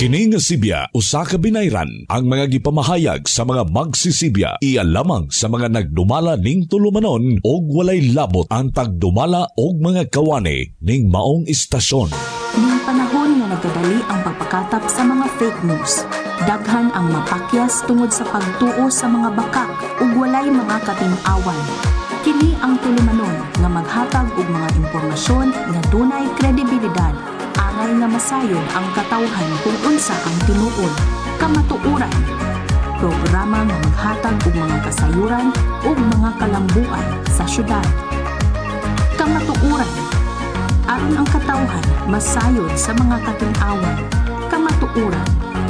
Kini nga Sibya usa ka binayran ang mga gipamahayag sa mga magsisibya iya lamang sa mga nagdumala ning tulumanon og walay labot ang tagdumala og mga kawani ning maong istasyon. Ning panahon nga nagkadali ang pagpakatap sa mga fake news. Daghan ang mapakyas tungod sa pagtuo sa mga bakak ug walay mga katin-awan. Kini ang tulumanon nga maghatag og mga impormasyon nga dunay kredibilidad, angay nga masayon ang katawhan kung unsa ang tinuod. Kamatuoran, programa nga maghatag og mga kasayuran ug mga kalambuan sa syudad. Kamatuoran, aron ang katawhan masayon sa mga katin-awan. Kamatuoran.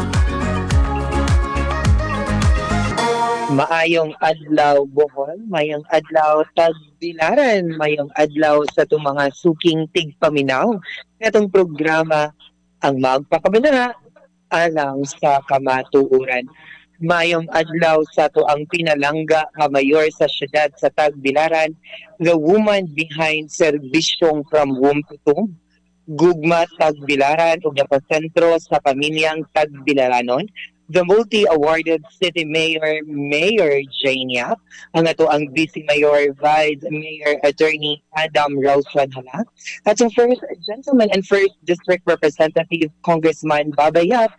Maayong adlaw Bohol, mayong adlaw Tagbilaran, mayong adlaw sa itong mga suking tigpaminaw. Itong programa ang magpakabana alang sa kamatuuran. Mayong adlaw sa ito ang pinalangga ka mayor sa siyudad sa Tagbilaran, the woman behind serbisyong from womb to tomb. Gugma Tagbilaran ug napasentro sa pamilyang Tagbilaranon, the multi-awarded city mayor, Mayor Jane Yap, ang ato ang vice mayor, Vice Mayor Attorney Adam Rausan Hala, at ang first gentleman and first district representative, Congressman Baba Yap,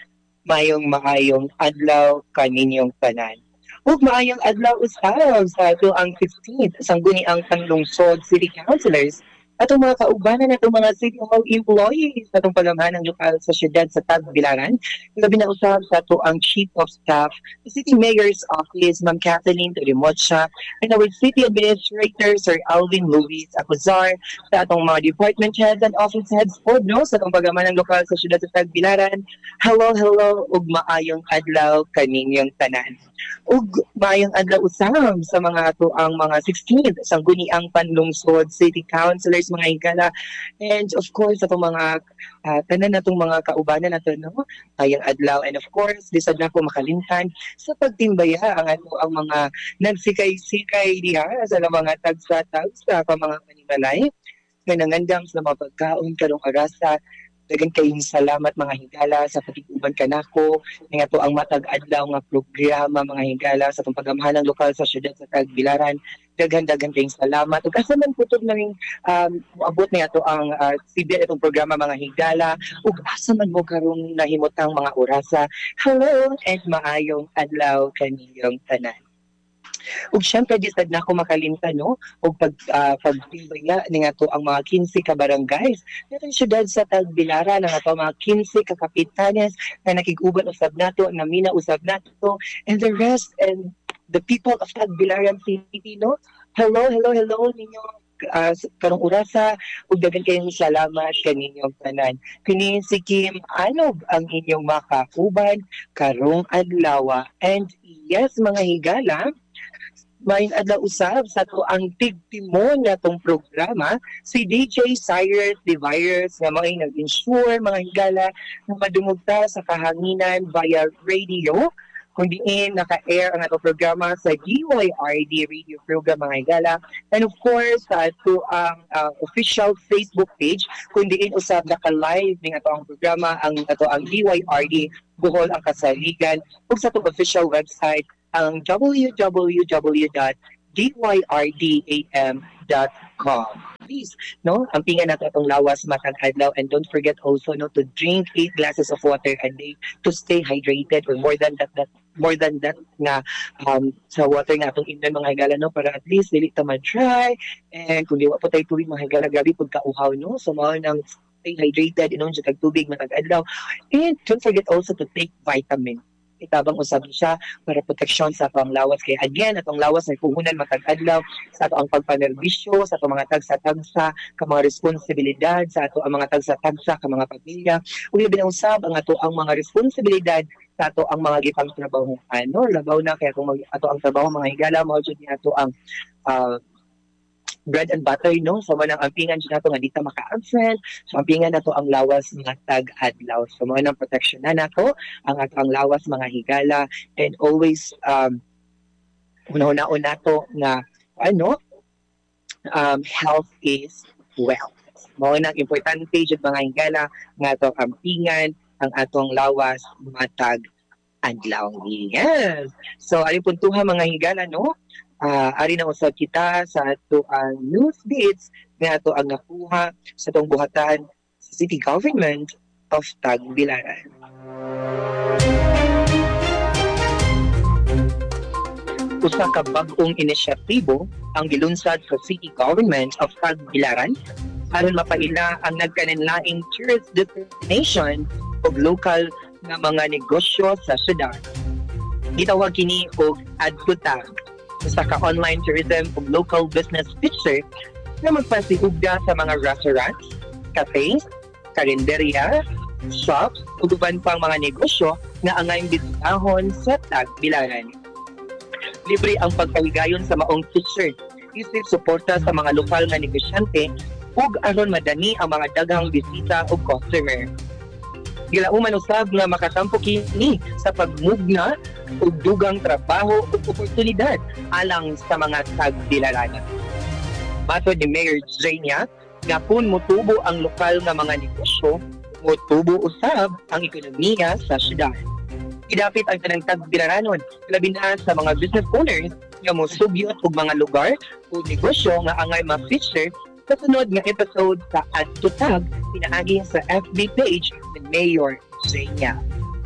maayong adlaw kaninyong tanan. Ug maayong adlaw usab sa ato ang 15th sangguni ang panlungsod city councilors atong mga kaubanan atong mga city hall employees atong pagamhanang lokal sa siyudad sa Tagbilaran. Labi na usab sa ato ang chief of staff, the city mayor's office, Ma'am Kathleen Torimocha, and our city administrator, Sir Alvin Luis Acuzar, sa atong mga department heads and office heads po, no, sa atong pagamhanang lokal sa siyudad sa Tagbilaran. Hello, ug maayong adlaw kaninyong tanan. Ug maayong adlaw usab sa mga ato ang mga 16th sangguni ang panlungsod city councilors, mga higala, and of course atong mga tanan natong mga kaubanan nato, no, ayang adlaw. And of course lisod na ko makalimtan sa pagtimbaya ang ato ang mga nagsikay-sikay diha sa mga tagsa-tagsa pa mga panimalay nga nangandam sa mga pagkaon karong arasa. Dagan kayong salamat mga higala sa pagtiguban kanako nga to ang matag adlaw nga programa mga higala sa itong pagamhanang lokal sa siyudad sa Tagbilaran. Dagan kayong salamat. Ug asa man putod naming moabot na ato ang CBN itong programa mga higala, ug asa man mo karong nahimutang mga orasa. Hello and maayong adlaw kaninyong tanan. Ug syempre disad na ako makalimtan, no, og pagtimbaya ning ato ang mga 15 ka barangays natong siyudad sa Tagbilaran, ang ato mga 15 ka kapitanes na nakig-uban usab nato, namina usab nato, and the rest and the people of Tagbilaran City, no. Hello ninyo karong orasa, ug dagan kayong salamat kaninyong tanan. Kini si Kim Anog ang inyong makauban karong adlaw. And yes mga higala, may adlaw usab sa to ang tigtimon natong programa si DJ Cyrus the Virus nga mao nag-ensure mga higala na madungogta sa kahanginan via radio kung diin naka-air ang ato programa sa DYRD radio program mga higala, and of course sa ato ang official Facebook page kung diin usab naka-live ning ato ang programa ang ato ang DYRD Bohol ang Kasaligan, ug sa atong official website ang www.dyrdam.com. Please, no, ampingan nato atong lawas matag adlaw, and don't forget also, no, to drink 8 glasses of water a day to stay hydrated, or more than that nga sa water nga atong inon mga higala, no, para at least dili ta ma-dry, and kung di wa po tayo tubig mga higala grabe pud kauhaw, no, so mao nang stay hydrated, inon sa tubig matag adlaw. And don't forget also to take vitamin. Itabang usab siya para proteksyon sa atong lawas. Kaya again, atong lawas ay puhunan matag adlaw sa ato ang pagpanerbisyo, sa atong mga tagsa-tagsa ka mga responsibilidad, sa ato ang mga tagsa-tagsa ka mga pamilya. Ug labi na usab ang ato ang mga responsibilidad sa ato ang mga gipang trabaho. Ano, labaw na kaya kung ato ang trabaho mga higala, mao jud ni ato ang bread and butter, no, so manang ampingan siya nato nga dita maka-absent, so ampingan nato ang lawas mga tag-adlaw, so mo nang protection na nato ang ato ang lawas mga higala, and always una-una nato nga health is wealth. Mao nang importante jud mga higala nga ato ampingan ang atong lawas matag adlaw. Yes. So ari puntuha mga higala no. Ari na usab kita sa ato ang news beats nga ato ang nakuha sa tong buhatan sa City Government of Tagbilaran. Usa ka bag-ong inisyatibo ang gilunsad sa City Government of Tagbilaran aron mapaila ang nagkaninlaing tourist destination o local nga mga negosyo sa syudad. Gitawag kini og AdtoTag, usa ka online tourism o local business feature na magpasiugda sa mga restaurants, cafes, karinderya, shops ug uban pang mga negosyo nga angay bisitahon sa Tagbilaran. Libre ang pagpahigayon sa maong feature, isip suporta sa mga lokal nga negosyante ug aron madani ang mga daghang bisita o customer. Gilauman usab nga makatampo kini sa pagmugna ug dugang trabaho ug oportunidad alang sa mga Tagbilaranon. Matod ni Mayor Zenia, nga kung mutubo ang lokal nga mga negosyo, mutubo usab ang ekonomiya sa syudad. Idapit ang tanang Tagbilaranon, labi na sa mga business owners nga mosugyot og mga lugar o negosyo nga angay ma-feature sa sunod nga episode sa AdtoTag pinaagi sa FB page ni Mayor Zenia.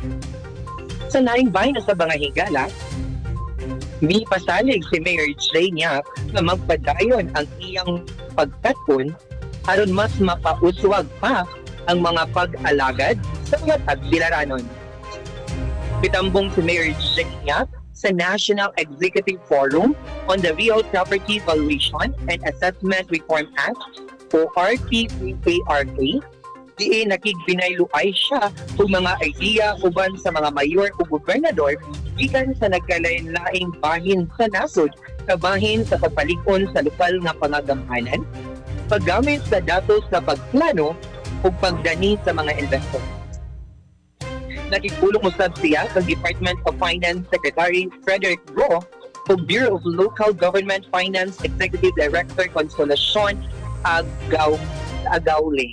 Sa laing bahin sa mga higala, may pasalig si Mayor Zenia na magpadayon ang iyang pagtaton aron mas mapauswag pa ang mga pag-alagad sa mga Tagbilaranon. Bitambong si Mayor Zenia sa National Executive Forum on the Real Property Valuation and Assessment Reform Act o RPVARA, diin nakigbinayluay siya kung mga idea uban sa mga mayor o gobernador gikan sa nagkalain-laing bahin sa nasod kabahin sa pagpalikon sa lokal nga pangagamhanan, paggamit sa datos sa pagplano o pagdani sa mga investor. Nakikulong usab siya sa Department of Finance Secretary Frederick Go o Bureau of Local Government Finance Executive Director Consolacion Agcaule.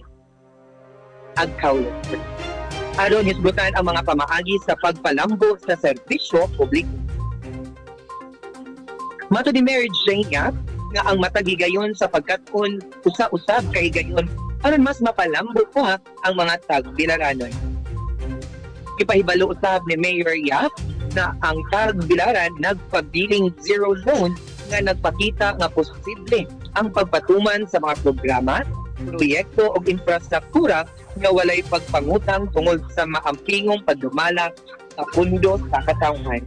Aron hisgutan ang mga pamaagi sa pagpalambo sa serbisyo publiko. Matod ni Mayor Zenia nga ang matagigayon sa pagkaton usa-usab kay gayon aron mas mapalambo pa ang mga Tagbilaranon. Ipahibalo usab ni Mayor Yap na ang Tagbilaran nagpabiling zero zone nga nagpakita nga posible ang pagpatuman sa mga programa, proyekto o infrastruktura nga walay pagpangutang tungod sa maampingong pagdumala sa pundo sa katawhan.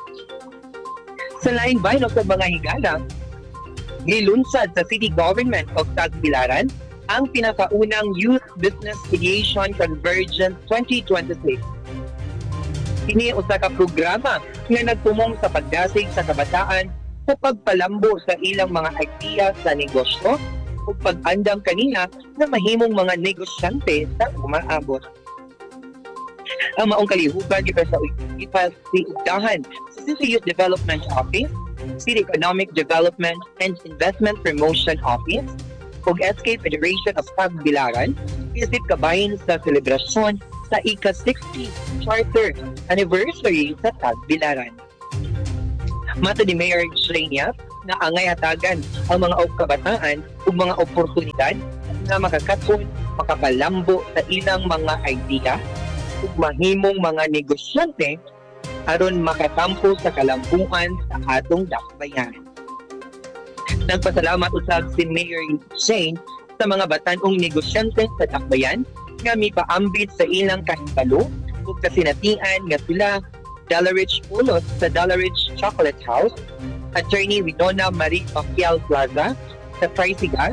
Sa laing bahin sa mga higala, nilunsad sa City Government of Tagbilaran ang pinakaunang Youth Business Mediation Convergence 2026. Kini usa ka programa nga nagtumong sa pagdasig sa kabataan sa pagpalambo sa ilang mga idea sa negosyo ug pag-andam kanina na mahimong mga negosyante sa umaabot. Ang maong kalihukan ipasiugdahan sa City Youth Development Office, City Economic Development and Investment Promotion Office ug SK Federation of Tagbilaran isip kabahin sa selebrasyon sa ika-60 Charter Anniversary sa Tagbilaran. Matod ni Mayor Zenia na angay hatagan ang mga kabataan ug mga oportunidad na makakaton, makapalambo sa ilang mga idea ug mahimong mga negosyante aron makatampo sa kalambuan sa atong dakbayan. Nagpasalamat usab si Mayor Shane sa mga batan-ong negosyante sa dakbayan nga mipaambit sa ilang kahibalo ug kasinatian nga sila Delarich Ulos sa Delarich Chocolate House, Attorney Winona Marie Pacquiao Plaza sa Tricycle,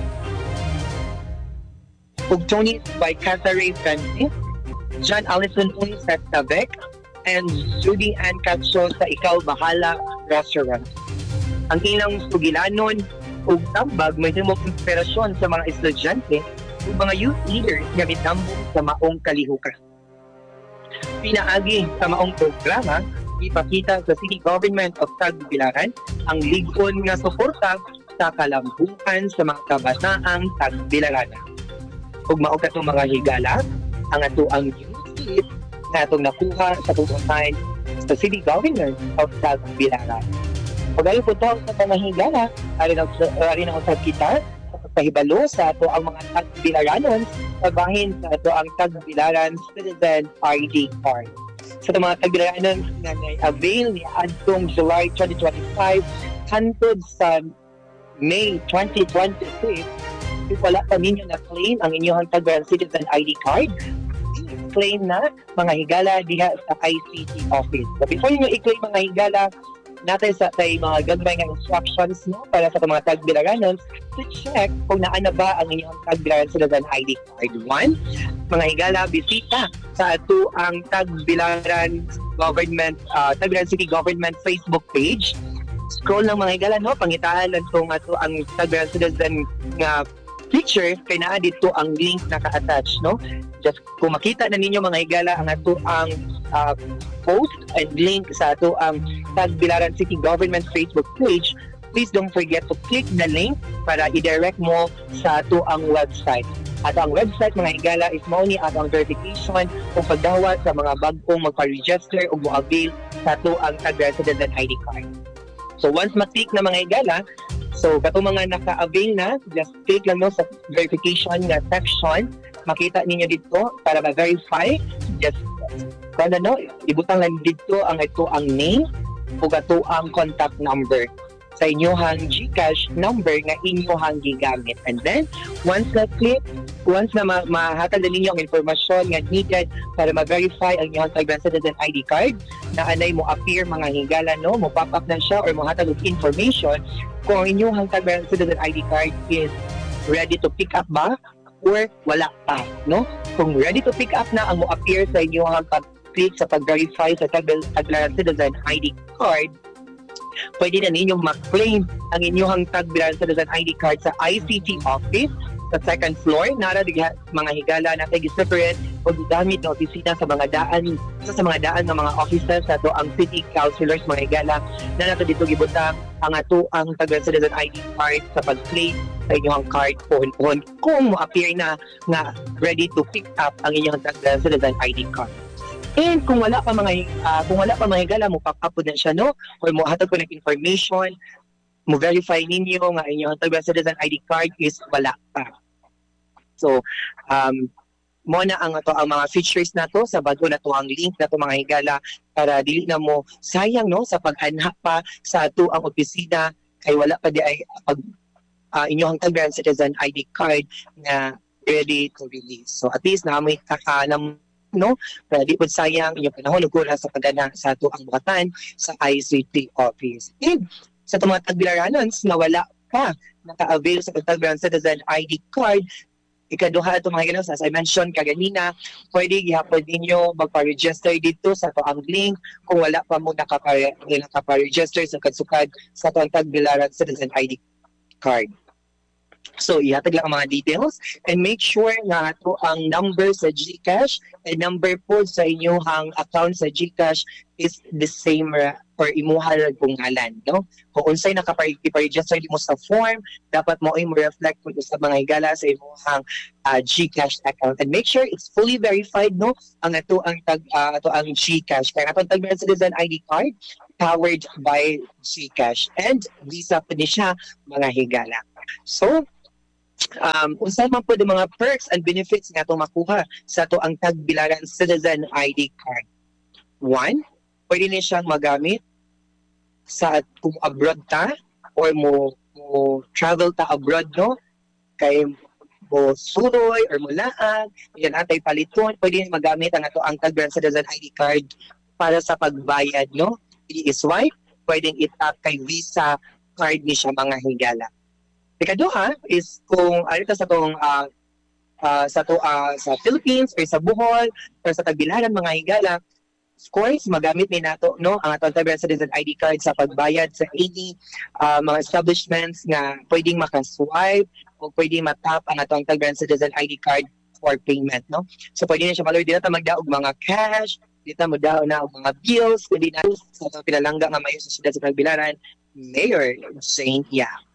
ug Tony by Catherine Francis, John Allison Uy sa Tavec, and Judy Ann Castro sa Ikaw Bahala Restaurant. Ang ilang sugilanon ug tambag may himong inspirasyon sa mga estudyante ug mga youth leaders nga mitambong sa maong kalihukan. Pinaagi sa maong programa, ipakita sa City Government of Tagbilaran ang ligon nga suporta sa kalambukan sa mga kabataang Tagbilaran. Ug mao katong mga higala, ang ato ang youth receipt na itong nakuha sa tutunan sa City Government of Tagbilaran. Pag ayaw po sa mga higala, arin ang usab kita sa pagpahibalo sa ato ang mga Tagbilaranon pagbahin sa ato ang Tagbilaran Citizen ID Card. Sa mga Tagbilaranon na avail ni adtong July 2025 hantod sa May 2026, kung wala pa ninyo na-claim ang inyong Tagbilaran Citizen ID Card, claim na mga higala diha sa ICT office. So before ninyo i-claim mga higala, natin sa mga gagmay nga instructions no, para sa mga Tagbilaranon to check kung naana ba ang inyong Tagbilaran Citizen ID Card. 1, mga higala, bisita sa ato ang Tagbilaran Government, Tagbilaran City Government Facebook page. Scroll ng mga higala, no, pangitaan lang itong ato ang Tagbilaran Citizen nga picture, kay naa dito ang link naka-attach, no? Just kung makita na ninyo mga higala ang ato ang post and link sa ato ang Tagbilaran City Government Facebook page, please don't forget to click the link para i-direct mo sa ato ang website. At ang website mga higala is mao ni ato ang verification o pagdawat sa mga bagong magpa-register o mo-avail sa ato ang Tagbilaran Citizen ID card. So once ma-click na mga higala, so katong mga naka-avail na, just click lang no sa verification na section, makita ninyo dito para ma-verify, just kada no, ibutang lang dito ang ito ang name o gato ang contact number sa inyohang GCash number nga inyohang gigamit. And then once na mahatag na ninyo ang informasyon nga needed para ma-verify ang inyong Tagbilaran Citizen ID card, na anay mo appear mga higala no, mo pop up na siya or mo hatag og information kung ang inyong Tagbilaran Citizen ID card is ready to pick up ba or wala pa, no? Kung ready to pick up na ang mo appear sa inyong pag-click sa pag-verify sa Tagbilaran Citizen ID card, pwede na ninyong ma-claim ang inyong Tagbilaran Citizen ID card sa ICT office sa second floor. Nara diha mga higala na separate o gigamit na opisina sa mga daan ng mga offices sa to ang city councilors mga higala na nato dito gibutang ang ato ang Tagbilaran Citizen ID card sa pag-claim sa inyong card pohon-pohon kung mo-appear na nga ready to pick up ang inyong Tagbilaran Citizen ID card. And kung wala pa mga higala, mo pop up po na siya, no? Or mo hatag po ng information, mo verify ninyo nga inyong Tagbilaran Citizen ID card is wala pa. So, mo na ang mga features na to sa bago na to ang link na to mga higala para dili na mo sayang no sa pag-anha pa sa ato ang opisina kay wala pa di ay inyong Tagbilaran Citizen ID card na ready to release. So at least na may kakanam no, para di po sayang inyong panahon ugula sa pagana sa ato ang bukatan sa ICT office. And sa mga Tagbilaranons na wala pa naka-avail sa Tagbilaran Citizen ID card, ikaduha ito mga ganun, as I mentioned kaganina, pwede gihapon ninyo magpa-register dito sa ito ang link kung wala pa mo nakapa-register sa kadsukad sa ito ang Tagbilaran Citizen ID card. So, ihatag lang ang mga details and make sure na ito ang number sa GCash and number po sa inyong account sa GCash is the same or imuhal kung ngalan, no? Kung unsay nakapa-register mo sa form, dapat mo ay mo-reflect kung sa mga higala sa imuhang GCash account. And make sure it's fully verified, no? Ang ito ang GCash. Kaya ito ang Tagbilaran Citizen ID card powered by GCash. And visa pa ni siya, mga higala. So, unsa man po mga perks and benefits nga itong makuha sa ito ang Tagbilaran Citizen ID card. 1, pwede na siyang magamit sa kung abroad ta or mo travel ta abroad, no? Kay mo suroy or mulaan, yan atay paliton, pwede na magamit ang ito ang Tagbilaran Citizen ID card para sa pagbayad, no? I-swipe, pwedeng itap kay Visa card ni siya mga higala. Ikaduha is kung alita sa tong sa Philippines or sa Bohol or sa Tagbilaran mga higala, of course magamit ni nato no ang atong Tagbilaran Citizen ID card sa pagbayad sa any mga establishments nga pwedeng makaswipe o pwedeng matap ang atong Tagbilaran Citizen ID card for payment, no? So pwede na siya maloy dito magdaog mga cash, dito mo daw na mga bills, pwede na sa pinalangga nga mayo sa siyudad sa Tagbilaran, Mayor Saint Yap.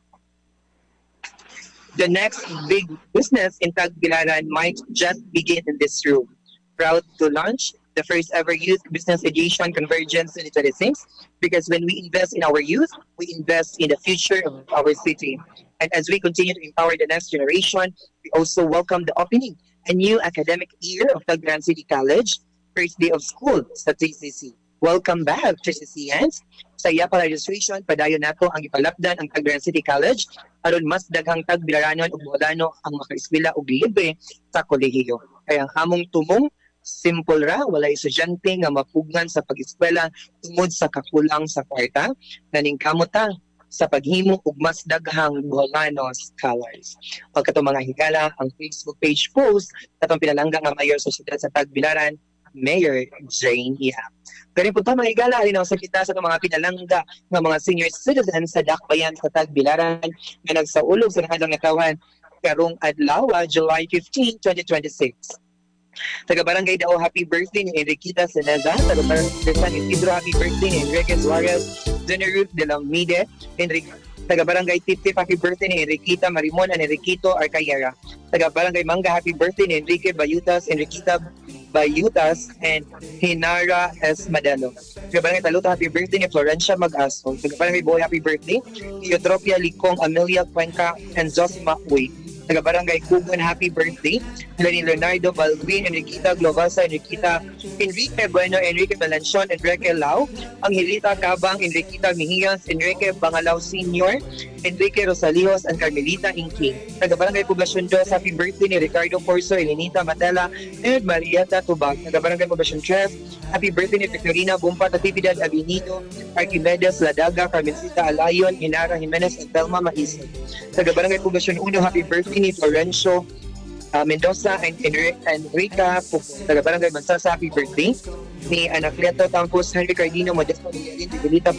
The next big business in Tagbilaran might just begin in this room. proud to launch the first ever Youth Business Education Convergence 2026 because when we invest in our youth, we invest in the future of our city. And as we continue to empower the next generation, we also welcome the opening a new academic year of Tagbilaran City College, first day of school sa TCC. Welcome back, TCCians. Sa iya pa registration, padayon nato ang ipalapdan ang Tagbilaran City College aron mas daghang Tagbilaranon ug Boholano ang makaeskwela og libre sa kolehiyo. Kaya ang among tumong simple ra, walay estudyante nga mapugnan sa pag-eskwela tungod sa kakulang sa kwarta, naningkamot ta sa paghimo og mas daghang Boholano scholars. Pagkatong mga higala, ang Facebook page post katong pinalangga nga mayor sa siyudad sa Tagbilaran, Mayor Jane Yap. Kani po mga higala, alinaw sa kita sa mga pinalangga ng mga senior citizens sa Dakbayan sa Tagbilaran na nagsaulog sa nakadang natawan karong adlaw, July 15, 2026. Taga-barangay Dao, happy birthday ni Enriqueta Seneza. Taga-barangay San Isidro, happy birthday ni Enrique Suarez. Jenny Ruth de la Mide. Taga-barangay Tip-Tip, happy birthday ni Enriqueta Marimon and Enriquito Arcayera. Taga-barangay Manga, happy birthday ni Enrique Bayutas, Enriqueta Bayutas, and Hinara S. Madano. Taga-barangay Taluta, happy birthday ni Florencia Mag-Aso. Taga-barangay Boy, happy birthday ni Eutropia Licong, Amelia Cuenca, and Josima Uy. Taga-barangay Kugon, happy birthday ni Leonardo Balguin, Enriqueta Globasa, Enrique Bueno, Enrique Balancion, Enrique Lau, Angelita Cabang, Enriqueta Mejias, Enrique Bangalao Sr., Enrique Rosalios, and Carmelita Inking. Taga-barangay Poblacion 2, happy birthday ni Ricardo Corso, Elenita Matela, and Marieta Tubag. Taga-barangay Poblacion 3, happy birthday ni Victorina Bumpa, Natividad Avenido, Archimedes Ladaga, Carmencita Alayon, Hinara Jimenez, and Telma Maison. Taga-barangay Poblacion 1, happy birthday ni Florencio Mendoza and Enrica Pupo. Taga-barangay Mansasa, happy birthday ni Anacleto Tampos, Henry Cardino, Modesta Villarin, Bibilita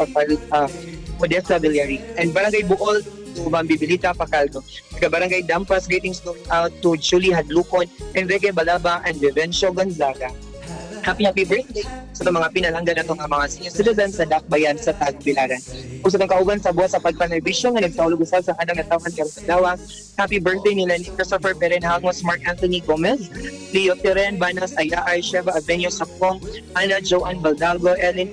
Modesta Villarin, and Barangay Buol, Tubang Bibilita Pacaldo. Taga-barangay Dampas, greetings going out to Julie Hadlukon, Enrique Balaba, and Vivencio Gonzaga. Happy birthday sa mga pinalangga na itong mga senior citizens sa Dakbayan sa Tagbilaran. Kung sa itong kauban sa buwas sa pagpanerbisyon nga nagsaulog usab sa kanang natawan karong adlaw, happy birthday nila ni Christopher Perenhangos, Mark Anthony Gomez, Leo Teren, Banas Ayaay, Sheva Avenio Sakong, Ana Joan Baldalgo, Ellen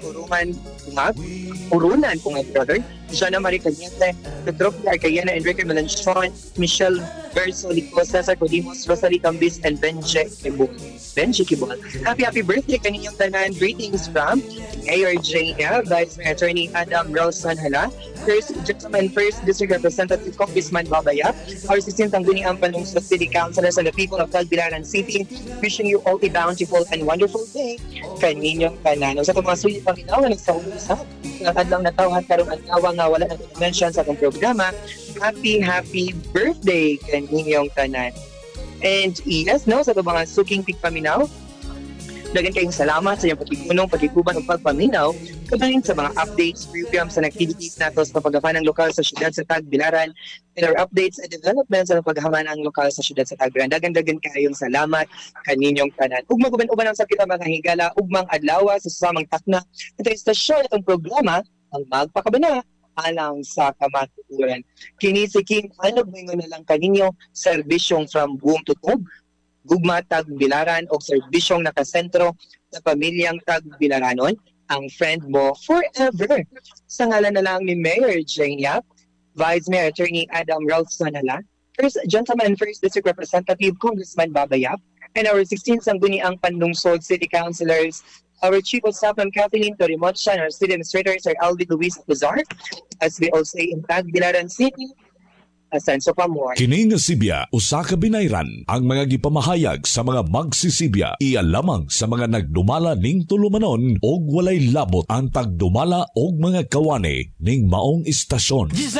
Urunan brother, Jana Marie Cañete, Petropia Arcayena, Enrique Melanchon, Michelle Verso Lico, Cesar Codimos, Rosalie Cambis, and Benji Kibol. Happy birthday kaninyong tanan. Greetings from Mayor Jane Yap, Vice Mayor Attorney Adam Ralston Hala, First District Representative Congressman Babayap, our assistant Tangguniang Panlungsod City Councilors and the people of Tagbilaran City, wishing you all a bountiful and wonderful day kaninyong tanan. Sa itong mga sulit pang inawa, nagsaulog adlang natawhan karong adlaw nga wala na mention sa atong programa. Happy birthday kaninyong tanan. And yes, no, sa itong mga suking tigpaminaw, dagan kayong salamat sa iyong pagkikunong, pagkikuban o pagpaminaw kabahin sa mga updates, programs, and activities nato sa paggapan ng lokal sa siyudad sa Tagbilaran and our updates and developments sa paggaman ng lokal sa siyudad sa Tagbilaran. Dagan kayong salamat kaninyong tanan. Ugmang uban-uban ang sakit mga higala, ugmang adlaw sa susamang takna. Ito yung stasyon itong programa ang magpakabana alang sa kamatuturan. Kini si King, ano mo na lang kaninyo serbisyong from womb to tomb, gugma Tagbilaran o serbisyong nakasentro sa pamilyang Tagbilaranon, ang friend mo forever. Sa ngalan na lang ni Mayor Jane Yap, Vice Mayor Attorney Adam Ralston Hala, First Gentleman First District Representative Congressman Babayap, and our 16 Sangguniang Panlungsod City Councilors, our Chief of Staff, Kathleen Torimocha, and our City Administrator, Sir Alvin Luis Pizar, as we all say in Tagbilaran City, Asenso Pamor. Kining Sibya, usa ka binayran ang mga gipamahayag sa mga magsisibya. Iya lamang sa mga nagdumala ning tulumanon og walay labot ang tagdumala og mga kawani ning maong istasyon.